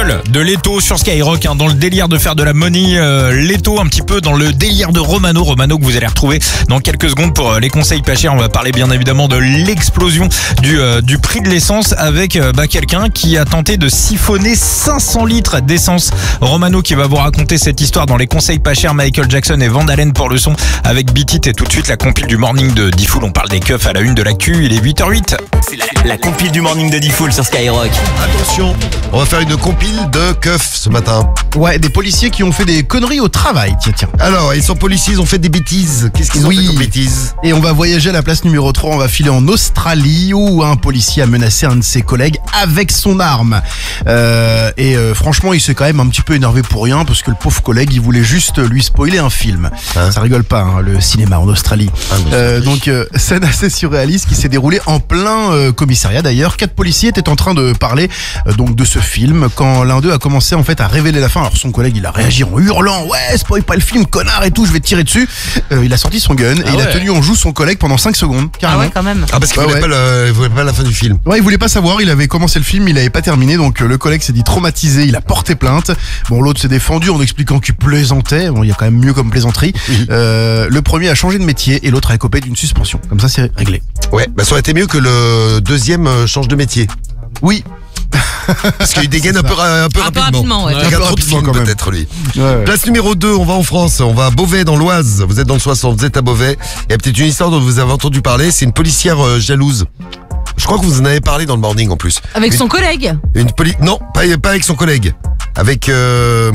People de Leto sur Skyrock, dans le délire de faire de la money. Leto un petit peu dans le délire de Romano que vous allez retrouver dans quelques secondes pour les conseils pas chers. On va parler bien évidemment de l'explosion du prix de l'essence avec quelqu'un qui a tenté de siphonner 500 litres d'essence. Romano qui va vous raconter cette histoire dans les conseils pas chers. Michael Jackson et Van Halen pour le son avec Beat It, et tout de suite la compile du morning de Diffoul. On parle des keufs à la une de l'actu, il est 8h08. C'est la compile du morning de Diffoul sur Skyrock. Attention, on va faire une compile de keufs ce matin. Ouais, des policiers qui ont fait des conneries au travail, tiens. Alors, ils sont policiers, ils ont fait des bêtises. Qu'est-ce qu'ils ont fait comme bêtises? Et on va voyager à la place numéro 3, on va filer en Australie où un policier a menacé un de ses collègues avec son arme. Franchement, il s'est quand même un petit peu énervé pour rien parce que le pauvre collègue, il voulait juste lui spoiler un film. Ça rigole pas, le cinéma en Australie. Scène assez surréaliste qui s'est déroulée en plein commissariat d'ailleurs. 4 policiers étaient en train de parler de ce film quand l'un d'eux a commencé en fait à révéler la fin. Alors son collègue, il a réagi en hurlant: ouais, spoil pas le film, connard et tout, je vais te tirer dessus. Il a sorti son gun et il a tenu en joue son collègue pendant 5 secondes, carrément. Ah ouais, quand même. Ah, parce qu'il voulait pas la fin du film. Ouais, il voulait pas savoir, il avait commencé le film, il avait pas terminé, donc le collègue s'est dit traumatisé, il a porté plainte. Bon, l'autre s'est défendu en expliquant qu'il plaisantait. Bon, il y a quand même mieux comme plaisanterie. Le premier a changé de métier et l'autre a écopé d'une suspension. Comme ça, c'est réglé. Ouais, ça aurait été mieux que le deuxième change de métier. Oui. Parce qu'il dégaine un peu rapidement. Ouais. Il regarde trop de films quand même. peut-être lui. Ouais. Place numéro 2, on va en France, on va à Beauvais dans l'Oise. Vous êtes dans le 60, vous êtes à Beauvais. Il y a peut-être une histoire dont vous avez entendu parler, c'est une policière jalouse. Je crois que vous en avez parlé dans le morning en plus. Avec son collègue. Non, pas avec son collègue. Avec la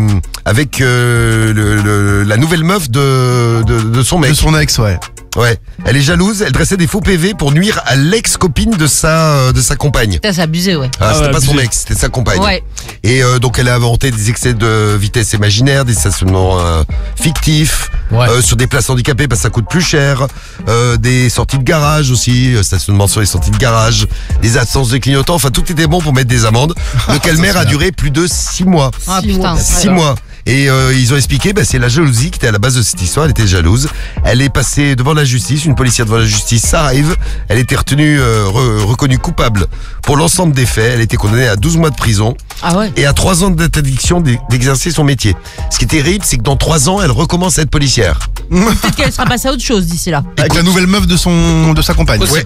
nouvelle meuf de son mec. De son ex, ouais. Ouais, elle est jalouse, elle dressait des faux PV pour nuire à l'ex-copine de sa compagne. Putain, c'est abusé, ouais. C'était pas son ex, c'était sa compagne. Ouais. Et donc elle a inventé des excès de vitesse imaginaires, des stationnements fictifs, sur des places handicapées parce que ça coûte plus cher, des sorties de garage aussi, stationnement sur les sorties de garage, des absences de clignotants, enfin tout était bon pour mettre des amendes. Le calvaire a duré plus de 6 mois. Ah putain. 6 mois. Et ils ont expliqué, c'est la jalousie qui était à la base de cette histoire. Elle était jalouse. Elle est passée devant la justice, une policière devant la justice, ça arrive. Elle était retenue, reconnue coupable pour l'ensemble des faits. Elle a été condamnée à 12 mois de prison. Ah ouais. Et à 3 ans d'interdiction d'exercer son métier. Ce qui est terrible, c'est que dans 3 ans, elle recommence à être policière. Peut-être qu'elle sera passée à autre chose d'ici là. Avec la nouvelle meuf de sa compagne. Ouais.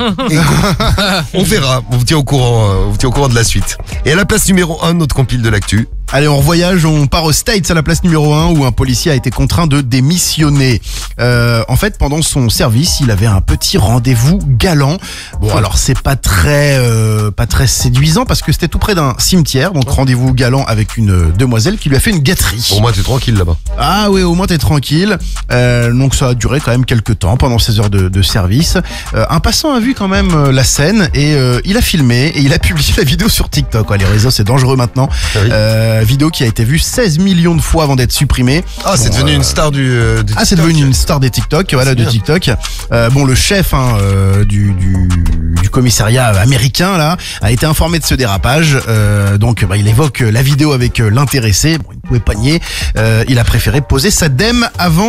On verra. On vous tient au courant de la suite. Et à la place numéro 1, notre compile de l'actu. Allez, on revoyage, on part aux States à la place numéro 1 où un policier a été contraint de démissionner. En fait, pendant son service, il avait un petit rendez-vous galant. Bon, alors c'est pas très séduisant parce que c'était tout près d'un cimetière, donc rendez-vous galant avec une demoiselle qui lui a fait une gâterie. Au moins t'es tranquille là-bas. Ah oui, au moins t'es tranquille. Donc ça a duré quand même quelques temps pendant ces heures de service. Un passant a vu quand même la scène et il a filmé et il a publié la vidéo sur TikTok. Les réseaux, c'est dangereux maintenant. Vidéo qui a été vue 16 millions de fois avant d'être supprimée. Ah, c'est devenu une star du TikTok. C'est devenu une star des TikTok, de TikTok. Le chef du commissariat américain là a été informé de ce dérapage. Il évoque la vidéo avec l'intéressé. Bon, il ne pouvait pas nier. Il a préféré poser sa dème avant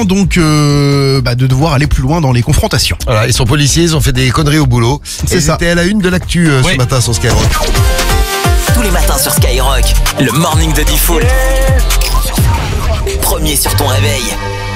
de devoir aller plus loin dans les confrontations. Voilà, ils sont policiers, ils ont fait des conneries au boulot. C'est ça. C'était à la une de l'actu ce matin sur Skyrock. Tous les matins sur Skyrock, le morning de Diffoul. Premier sur ton réveil.